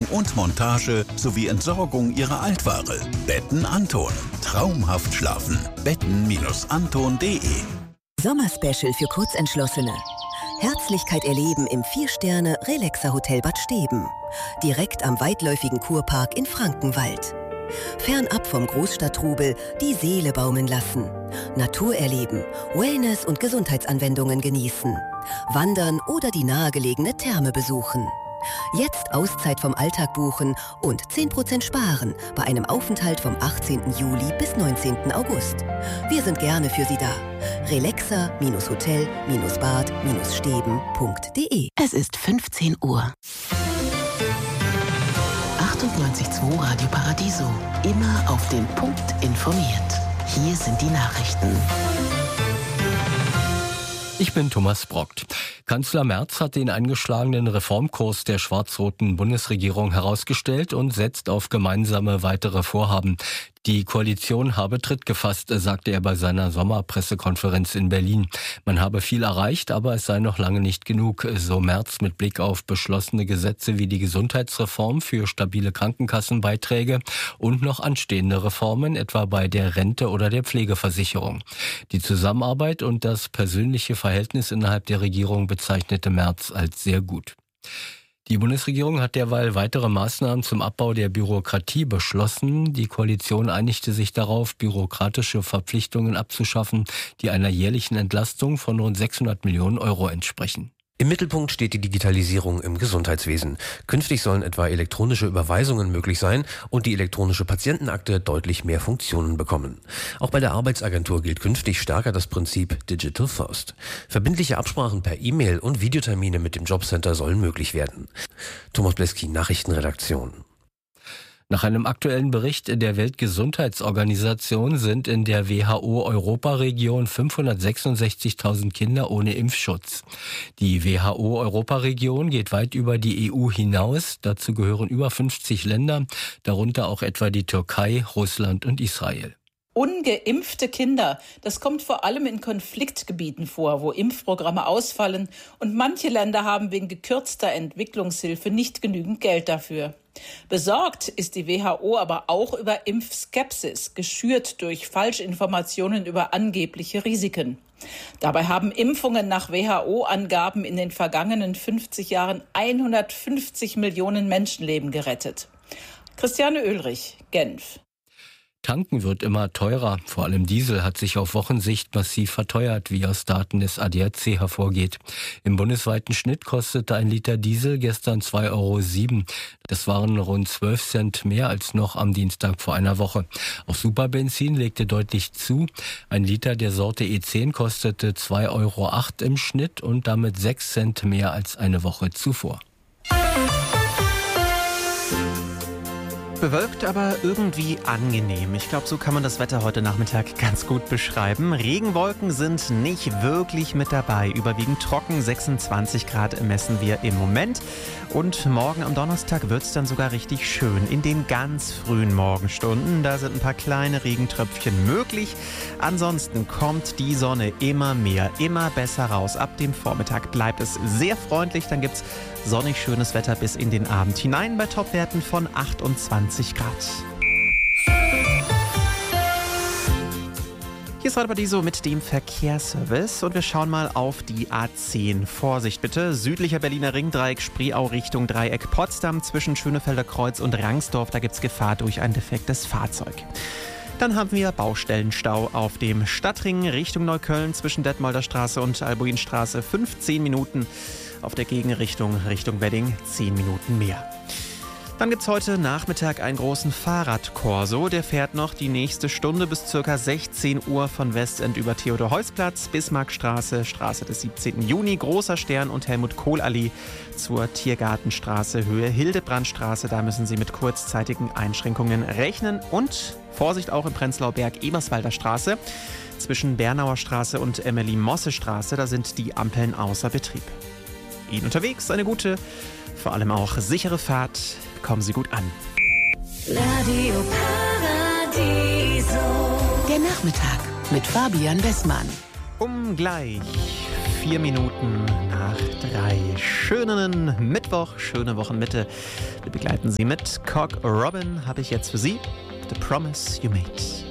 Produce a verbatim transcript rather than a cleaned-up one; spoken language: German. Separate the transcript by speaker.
Speaker 1: und Montage sowie Entsorgung Ihrer Altware. Betten Anton. Traumhaft schlafen. betten Bindestrich anton punkt de.
Speaker 2: Sommerspecial für Kurzentschlossene. Herzlichkeit erleben im vier-Sterne Relaxer Hotel Bad Steben. Direkt am weitläufigen Kurpark in Frankenwald. Fernab vom Großstadttrubel die Seele baumeln lassen. Natur erleben, Wellness- und Gesundheitsanwendungen genießen. Wandern oder die nahegelegene Therme besuchen. Jetzt Auszeit vom Alltag buchen und zehn Prozent sparen bei einem Aufenthalt vom achtzehnten Juli bis neunzehnten August. Wir sind gerne für Sie da. relaxer Hotel Bad Steben punkt de.
Speaker 3: Es ist fünfzehn Uhr. achtundneunzig Komma zwei Radio Paradiso. Immer auf den Punkt informiert. Hier sind die Nachrichten.
Speaker 4: Ich bin Thomas Brockt. Kanzler Merz hat den eingeschlagenen Reformkurs der schwarz-roten Bundesregierung herausgestellt und setzt auf gemeinsame weitere Vorhaben. Die Koalition habe Tritt gefasst, sagte er bei seiner Sommerpressekonferenz in Berlin. Man habe viel erreicht, aber es sei noch lange nicht genug, so Merz mit Blick auf beschlossene Gesetze wie die Gesundheitsreform für stabile Krankenkassenbeiträge und noch anstehende Reformen, etwa bei der Rente oder der Pflegeversicherung. Die Zusammenarbeit und das persönliche Verhältnis innerhalb der Regierung bezeichnete Merz als sehr gut. Die Bundesregierung hat derweil weitere Maßnahmen zum Abbau der Bürokratie beschlossen. Die Koalition einigte sich darauf, bürokratische Verpflichtungen abzuschaffen, die einer jährlichen Entlastung von rund sechshundert Millionen Euro entsprechen.
Speaker 5: Im Mittelpunkt steht die Digitalisierung im Gesundheitswesen. Künftig sollen etwa elektronische Überweisungen möglich sein und die elektronische Patientenakte deutlich mehr Funktionen bekommen. Auch bei der Arbeitsagentur gilt künftig stärker das Prinzip Digital First. Verbindliche Absprachen per E-Mail und Videotermine mit dem Jobcenter sollen möglich werden. Thomas Bleski, Nachrichtenredaktion.
Speaker 4: Nach einem aktuellen Bericht der Weltgesundheitsorganisation sind in der W H O-Europaregion fünfhundertsechsundsechzigtausend Kinder ohne Impfschutz. Die W H O-Europaregion geht weit über die E U hinaus. Dazu gehören über fünfzig Länder, darunter auch etwa die Türkei, Russland und Israel.
Speaker 6: Ungeimpfte Kinder, das kommt vor allem in Konfliktgebieten vor, wo Impfprogramme ausfallen und manche Länder haben wegen gekürzter Entwicklungshilfe nicht genügend Geld dafür. Besorgt ist die W H O aber auch über Impfskepsis, geschürt durch Falschinformationen über angebliche Risiken. Dabei haben Impfungen nach W H O-Angaben in den vergangenen fünfzig Jahren hundertfünfzig Millionen Menschenleben gerettet. Christiane Oehlrich, Genf.
Speaker 4: Tanken wird immer teurer. Vor allem Diesel hat sich auf Wochensicht massiv verteuert, wie aus Daten des A D A C hervorgeht. Im bundesweiten Schnitt kostete ein Liter Diesel gestern zwei Euro sieben. Das waren rund zwölf Cent mehr als noch am Dienstag vor einer Woche. Auch Superbenzin legte deutlich zu. Ein Liter der Sorte E zehn kostete zwei Euro acht im Schnitt und damit sechs Cent mehr als eine Woche zuvor.
Speaker 7: Bewölkt, aber irgendwie angenehm. Ich glaube, so kann man das Wetter heute Nachmittag ganz gut beschreiben. Regenwolken sind nicht wirklich mit dabei. Überwiegend trocken, sechsundzwanzig Grad messen wir im Moment. Und morgen am Donnerstag wird es dann sogar richtig schön. In den ganz frühen Morgenstunden, da sind ein paar kleine Regentröpfchen möglich. Ansonsten kommt die Sonne immer mehr, immer besser raus. Ab dem Vormittag bleibt es sehr freundlich. Dann gibt es sonnig schönes Wetter bis in den Abend hinein bei Topwerten von achtundzwanzig Grad. Hier ist Radio Paradiso mit dem Verkehrsservice und wir schauen mal auf die A zehn. Vorsicht bitte, südlicher Berliner Ringdreieck, Spreeau Richtung Dreieck Potsdam zwischen Schönefelder Kreuz und Rangsdorf. Da gibt es Gefahr durch ein defektes Fahrzeug. Dann haben wir Baustellenstau auf dem Stadtring Richtung Neukölln zwischen Detmolder Straße und Albuinstraße. fünfzehn Minuten. Auf der Gegenrichtung Richtung Wedding zehn Minuten mehr. Dann gibt es heute Nachmittag einen großen Fahrradkorso. Der fährt noch die nächste Stunde bis ca. sechzehn Uhr von Westend über Theodor-Heuss-Platz, Bismarckstraße, Straße des siebzehnten Juni, Großer Stern und Helmut-Kohl-Allee zur Tiergartenstraße, Höhe Hildebrandstraße. Da müssen Sie mit kurzzeitigen Einschränkungen rechnen. Und Vorsicht auch im Prenzlauer Berg, Eberswalder Straße. Zwischen Bernauer Straße und Emily-Mosse-Straße, da sind die Ampeln außer Betrieb. Ihnen unterwegs eine gute, vor allem auch sichere Fahrt. Kommen Sie gut an.
Speaker 3: Radio Paradiso. Der Nachmittag mit Fabian Wessmann.
Speaker 7: Um gleich vier Minuten nach drei. Schönen Mittwoch, schöne Wochenmitte. Wir begleiten Sie mit Cock Robin, habe ich jetzt für Sie. The Promise You Made.